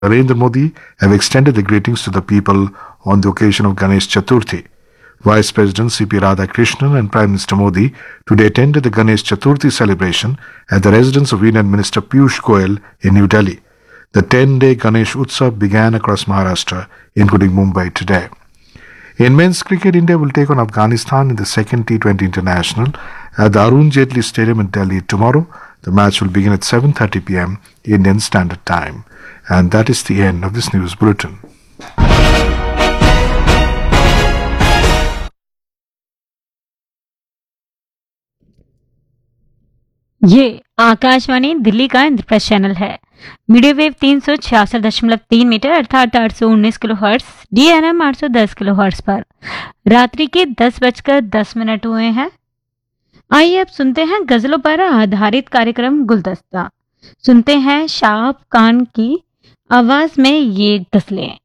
Narendra Modi have extended the greetings to the people on the occasion of Ganesh Chaturthi. Vice President C.P. Radhakrishnan and Prime Minister Modi today attended the Ganesh Chaturthi celebration at the residence of Union Minister Piyush Goyal in New Delhi. The 10-day Ganesh Utsav began across Maharashtra, including Mumbai today. In men's cricket, India will take on Afghanistan in the second T20 International at the Arun Jaitley Stadium in Delhi tomorrow. The match will begin at 7:30 p.m. Indian Standard Time. And that is the end of this news bulletin. ये आकाशवाणी दिल्ली का Indraprastha channel है। Medium wave 366.3 metre अर्थात 819 kilo hertz, DNM 810 kilo hertz पर रात्रि के 10:10 हुए हैं। आइए अब सुनते हैं गजलों पर आधारित कार्यक्रम गुलदस्ता। सुनते हैं शाह खान की आवाज में ये गजलें।